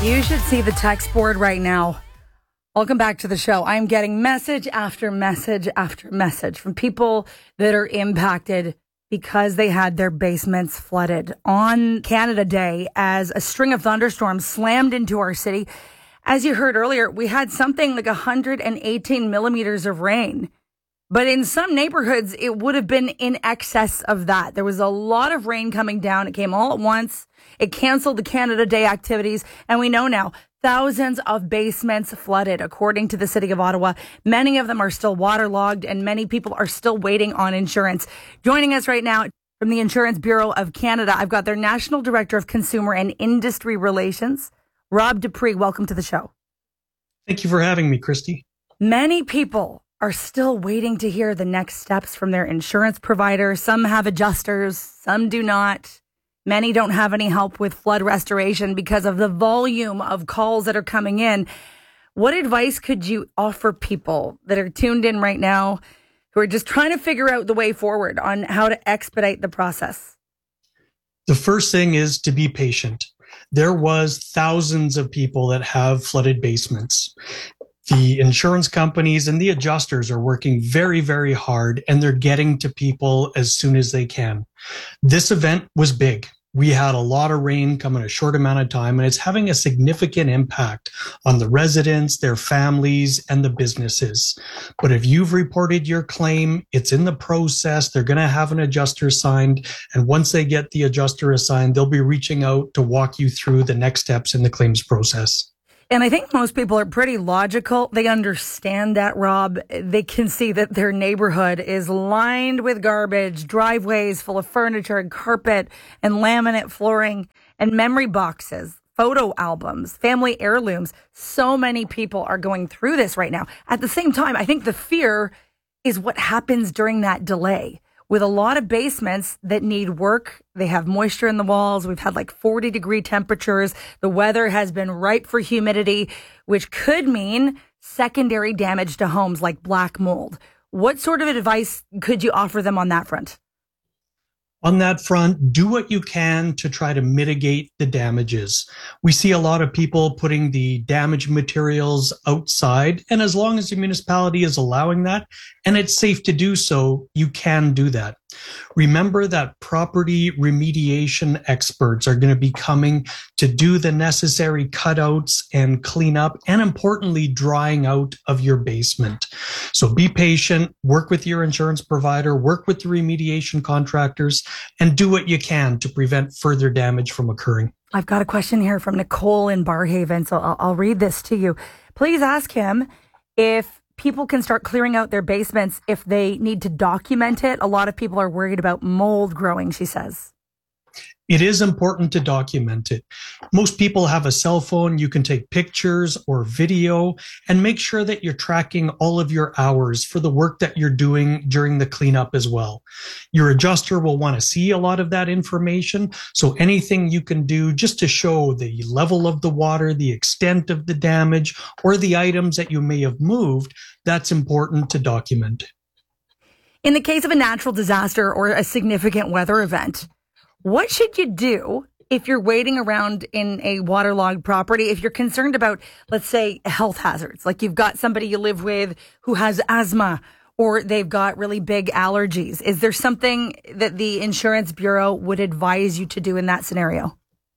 You should see the text board right now. Welcome back to the show. I'm getting message after message after message from people that are impacted because they had their basements flooded on Canada Day as a string of thunderstorms slammed into our city. As you heard earlier, we had something like 118 millimeters of rain. But in some neighborhoods, it would have been in excess of that. There was a lot of rain coming down. It came all at once. It canceled the Canada Day activities. And we know now thousands of basements flooded, according to the city of Ottawa. Many of them are still waterlogged and many people are still waiting on insurance. Joining us right now from the Insurance Bureau of Canada, I've got their National Director of Consumer and Industry Relations, Rob Dupree. Welcome to the show. Thank you for having me, Christy. Many people are still waiting to hear the next steps from their insurance provider. Some have adjusters, some do not. Many don't have any help with flood restoration because of the volume of calls that are coming in. What advice could you offer people that are tuned in right now who are just trying to figure out the way forward on how to expedite the process? The first thing is to be patient. There was thousands of people that have flooded basements. The insurance companies and the adjusters are working very, very hard, and they're getting to people as soon as they can. This event was big. We had a lot of rain come in a short amount of time, and it's having a significant impact on the residents, their families, and the businesses. But if you've reported your claim, it's in the process. They're going to have an adjuster assigned, and once they get the adjuster assigned, they'll be reaching out to walk you through the next steps in the claims process. And I think most people are pretty logical. They understand that, Rob. They can see that their neighborhood is lined with garbage, driveways full of furniture and carpet and laminate flooring and memory boxes, photo albums, family heirlooms. So many people are going through this right now. At the same time, I think the fear is what happens during that delay. With a lot of basements that need work, they have moisture in the walls. We've had like 40-degree temperatures. The weather has been ripe for humidity, which could mean secondary damage to homes like black mold. What sort of advice could you offer them on that front? On that front, do what you can to try to mitigate the damages. We see a lot of people putting the damaged materials outside, and as long as the municipality is allowing that, and it's safe to do so, you can do that. Remember that property remediation experts are going to be coming to do the necessary cutouts and cleanup, and importantly, drying out of your basement. So be patient, work with your insurance provider, work with the remediation contractors, and do what you can to prevent further damage from occurring. I've got a question here from Nicole in Barhaven, so I'll read this to you. Please ask him if people can start clearing out their basements if they need to document it. A lot of people are worried about mold growing, she says. It is important to document it. Most people have a cell phone. You can take pictures or video and make sure that you're tracking all of your hours for the work that you're doing during the cleanup as well. Your adjuster will want to see a lot of that information. So anything you can do just to show the level of the water, the extent of the damage, or the items that you may have moved, that's important to document. In the case of a natural disaster or a significant weather event, what should you do if you're waiting around in a waterlogged property? If you're concerned about, let's say, health hazards, like you've got somebody you live with who has asthma or they've got really big allergies, is there something that the Insurance Bureau would advise you to do in that scenario?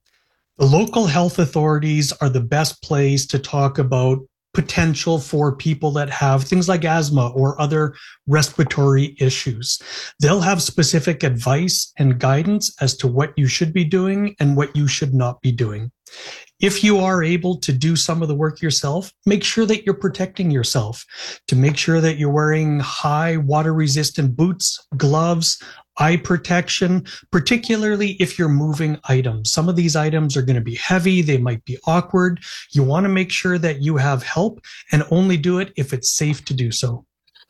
The local health authorities are the best place to talk about potential for people that have things like asthma or other respiratory issues. They'll have specific advice and guidance as to what you should be doing and what you should not be doing. If you are able to do some of the work yourself, make sure that you're protecting yourself, to make sure that you're wearing high water resistant boots, gloves, eye protection, particularly if you're moving items. Some of these items are going to be heavy. They might be awkward. You want to make sure that you have help and only do it if it's safe to do so.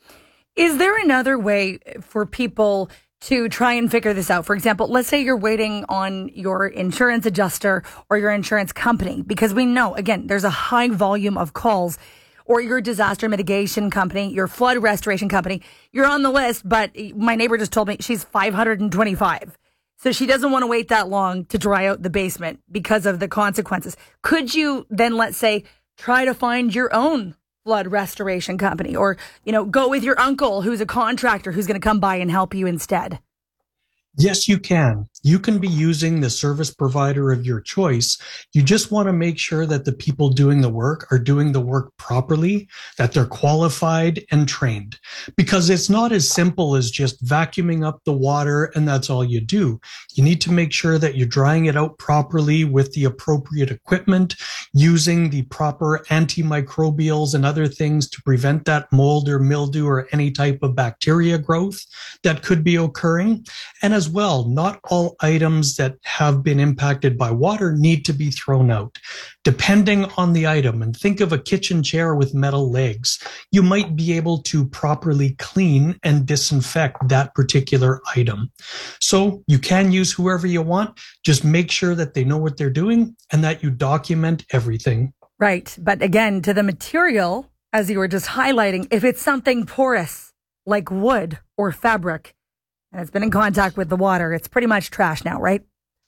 Is there another way for people to try and figure this out? For example, let's say you're waiting on your insurance adjuster or your insurance company, because we know, again, there's a high volume of calls, or your disaster mitigation company, your flood restoration company. You're on the list, but my neighbor just told me she's 525. So she doesn't want to wait that long to dry out the basement because of the consequences. Could you then, let's say, try to find your own flood restoration company, or, go with your uncle who's a contractor who's going to come by and help you instead? Yes, you can. You can be using the service provider of your choice. You just want to make sure that the people doing the work are doing the work properly, that they're qualified and trained. Because it's not as simple as just vacuuming up the water and that's all you do. You need to make sure that you're drying it out properly with the appropriate equipment, using the proper antimicrobials and other things to prevent that mold or mildew or any type of bacteria growth that could be occurring. And as well, not all items that have been impacted by water need to be thrown out. Depending on the item, and think of a kitchen chair with metal legs, you might be able to properly clean and disinfect that particular item. So you can use whoever you want, just make sure that they know what they're doing and that you document everything. Right. But again, to the material, as you were just highlighting, if it's something porous like wood or fabric, and it's been in contact with the water, it's pretty much trash now, right?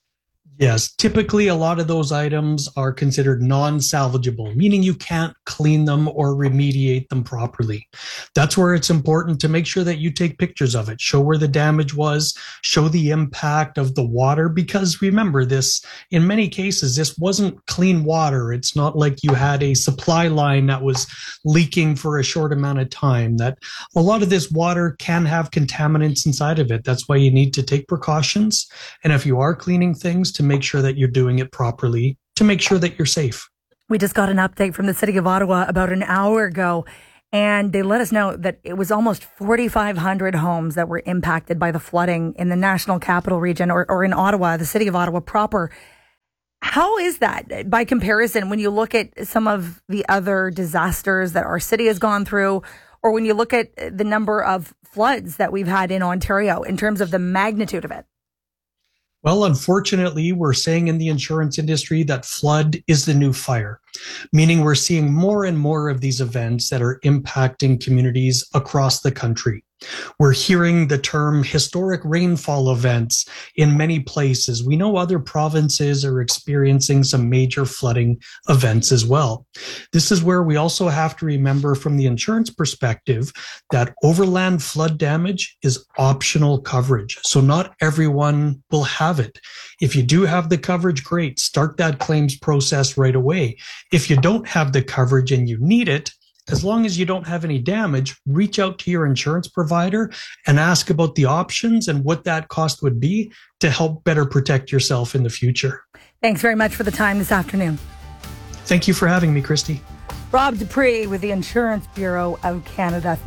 Yes, typically a lot of those items are considered non-salvageable, meaning you can't clean them or remediate them properly. That's where it's important to make sure that you take pictures of it, show where the damage was, show the impact of the water, because remember this, in many cases, this wasn't clean water. It's not like you had a supply line that was leaking for a short amount of time, that a lot of this water can have contaminants inside of it. That's why you need to take precautions. And if you are cleaning things, to make sure that you're doing it properly, to make sure that you're safe. We just got an update from the city of Ottawa about an hour ago, and they let us know that it was almost 4,500 homes that were impacted by the flooding in the National Capital Region, or in Ottawa, the city of Ottawa proper. How is that by comparison when you look at some of the other disasters that our city has gone through, or when you look at the number of floods that we've had in Ontario in terms of the magnitude of it? Well, unfortunately, we're saying in the insurance industry that flood is the new fire, meaning we're seeing more and more of these events that are impacting communities across the country. We're hearing the term historic rainfall events in many places. We know other provinces are experiencing some major flooding events as well. This is where we also have to remember from the insurance perspective that overland flood damage is optional coverage. So not everyone will have it. If you do have the coverage, great. Start that claims process right away. If you don't have the coverage and you need it, as long as you don't have any damage, reach out to your insurance provider and ask about the options and what that cost would be to help better protect yourself in the future. Thanks very much for the time this afternoon. Thank you for having me, Christy. Rob Dupree with the Insurance Bureau of Canada.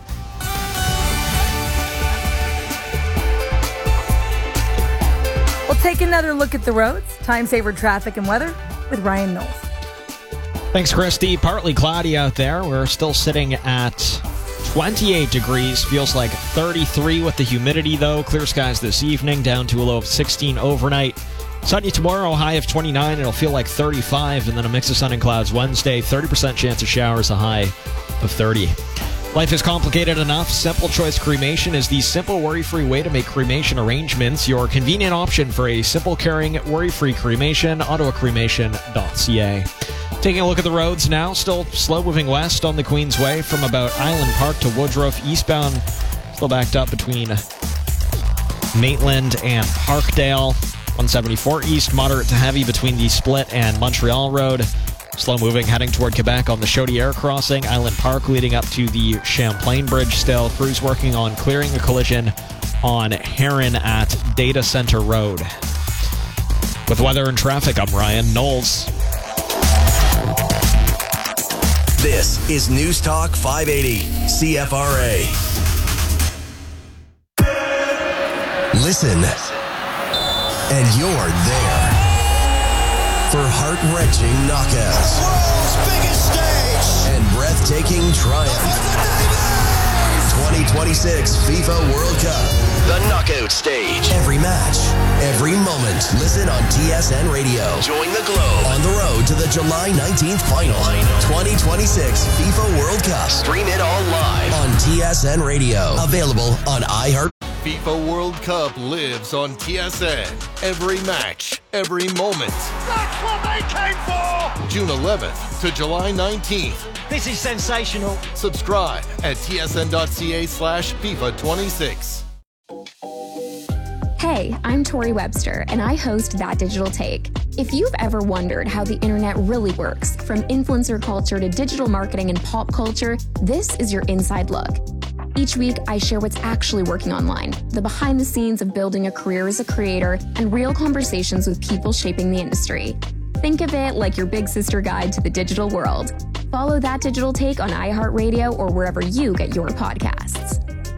We'll take another look at the roads, time saver traffic and weather with Ryan Knowles. Thanks, Christy. Partly cloudy out there. We're still sitting at 28 degrees. Feels like 33 with the humidity, though. Clear skies this evening, down to a low of 16 overnight. Sunny tomorrow, high of 29. It'll feel like 35, and then a mix of sun and clouds Wednesday. 30% chance of showers, a high of 30. Life is complicated enough. Simple Choice Cremation is the simple, worry-free way to make cremation arrangements. Your convenient option for a simple, caring, worry-free cremation. OttawaCremation.ca. Taking a look at the roads now, still slow-moving west on the Queensway from about Island Park to Woodruff. Eastbound, still backed up between Maitland and Parkdale. 174 east, moderate to heavy between the Split and Montreal Road. Slow-moving heading toward Quebec on the Chaudière crossing. Island Park leading up to the Champlain Bridge still. Crews working on clearing a collision on Heron at Data Center Road. With weather and traffic, I'm Ryan Knowles. This is News Talk 580, CFRA. Listen, and you're there for heart-wrenching knockouts, world's biggest stage, and breathtaking triumph. 2026 FIFA World Cup, the knockout stage. Every match, every moment. Listen on TSN Radio. Join the globe on the road to the July 19th final. 2026 FIFA World Cup. Stream it all live on TSN Radio. Available on iHeart. FIFA World Cup lives on TSN. Every match, every moment. That's what they came for! June 11th to July 19th. This is sensational. Subscribe at tsn.ca/FIFA26. Hey, I'm Tori Webster, and I host That Digital Take. If you've ever wondered how the internet really works, from influencer culture to digital marketing and pop culture, this is your inside look. Each week, I share what's actually working online, the behind the scenes of building a career as a creator, and real conversations with people shaping the industry. Think of it like your big sister guide to the digital world. Follow That Digital Take on iHeartRadio or wherever you get your podcasts.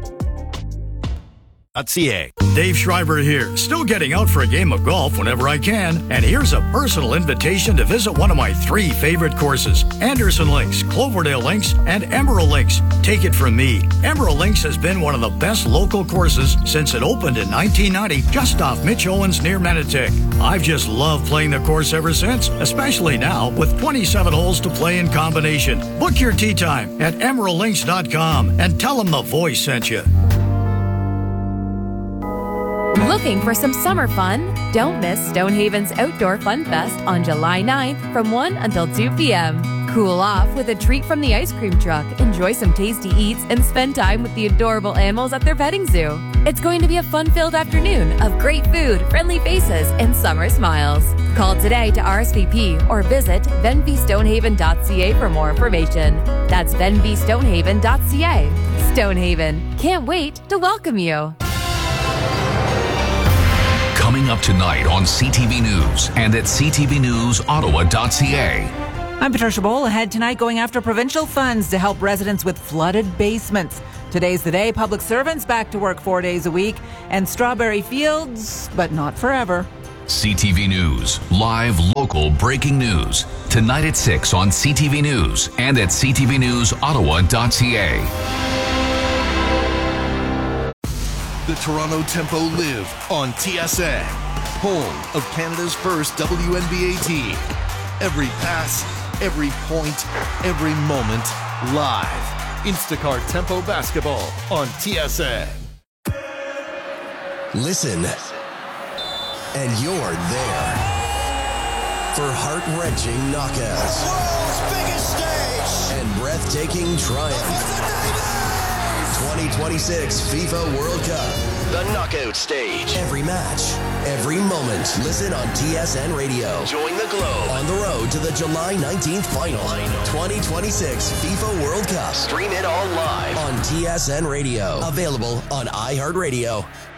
.ca. Dave Schreiber here, still getting out for a game of golf whenever I can, and here's a personal invitation to visit one of my 3 favorite courses, Anderson Links, Cloverdale Links, and Emerald Links. Take it from me, Emerald Links has been one of the best local courses since it opened in 1990, just off Mitch Owens near Manotick. I've just loved playing the course ever since, especially now with 27 holes to play in combination. Book your tee time at emeraldlinks.com and tell them the voice sent you. Looking for some summer fun? Don't miss Stonehaven's Outdoor Fun Fest on July 9th from 1 until 2 p.m. Cool off with a treat from the ice cream truck, enjoy some tasty eats, and spend time with the adorable animals at their petting zoo. It's going to be a fun-filled afternoon of great food, friendly faces, and summer smiles. Call today to RSVP or visit venvystonehaven.ca for more information. That's venvystonehaven.ca. Stonehaven, can't wait to welcome you. Coming up tonight on CTV News and at ctvnewsottawa.ca. I'm Patricia Bowl. Ahead tonight, going after provincial funds to help residents with flooded basements. Today's the day. Public servants back to work 4 days a week. And strawberry fields, but not forever. CTV News, live local breaking news. Tonight at 6 on CTV News and at ctvnewsottawa.ca. The Toronto Tempo live on TSN, home of Canada's first WNBA team. Every pass, every point, every moment, live. Instacart Tempo Basketball on TSN. Listen, and you're there for heart-wrenching knockouts. The world's biggest stage. And breathtaking triumph. 2026 FIFA World Cup. The knockout stage. Every match, every moment. Listen on TSN Radio. Join the Globe on the road to the July 19th final. 2026 FIFA World Cup. Stream it all live on TSN Radio. Available on iHeartRadio.